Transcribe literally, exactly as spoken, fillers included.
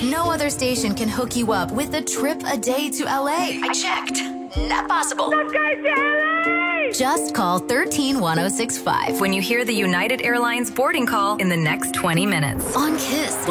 No other station can hook you up with a trip a day to L A. I checked. Not possible. Let's go to L A! Just call one three one oh six five when you hear the United Airlines boarding call in the next twenty minutes. on Kiss